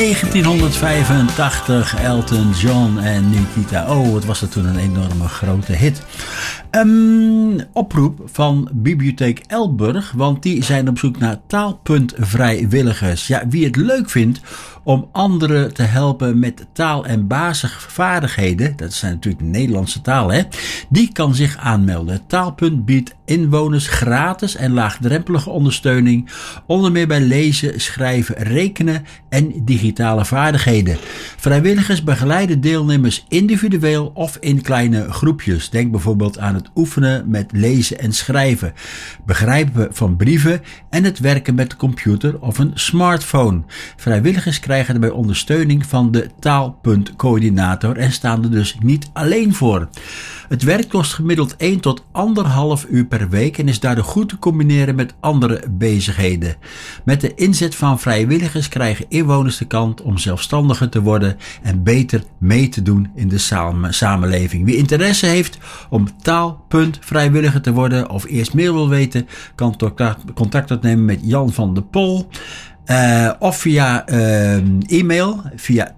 1985, Elton John en Nikita. Oh, wat was dat toen een enorme grote hit. Oproep van Bibliotheek Elburg, want die zijn op zoek naar taalpuntvrijwilligers. Ja, wie het leuk vindt om anderen te helpen met taal- en basisvaardigheden, dat zijn natuurlijk de Nederlandse taal, hè, die kan zich aanmelden. Taalpunt biedt inwoners gratis en laagdrempelige ondersteuning, onder meer bij lezen, schrijven, rekenen en digitale vaardigheden. Vrijwilligers begeleiden deelnemers individueel of in kleine groepjes. Denk bijvoorbeeld aan het oefenen met lezen en schrijven, begrijpen van brieven en het werken met de computer of een smartphone. Vrijwilligers krijgen daarbij ondersteuning van de taalpuntcoördinator en staan er dus niet alleen voor. Het werk kost gemiddeld 1 tot 1,5 uur per week en is daardoor goed te combineren met andere bezigheden. Met de inzet van vrijwilligers krijgen inwoners de kans om zelfstandiger te worden en beter mee te doen in de samenleving. Wie interesse heeft om taalpuntvrijwilliger te worden of eerst meer wil weten, kan contact opnemen met Jan van der Pol. Of via e-mail via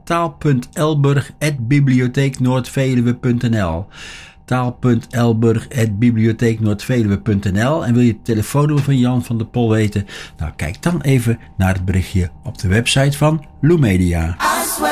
taal.elburg@bibliotheeknoordveluwe.nl taal.elburg@bibliotheeknoordveluwe.nl. En wil je het telefoonnummer van Jan van der Pol weten? Nou, kijk dan even naar het berichtje op de website van Lou Media.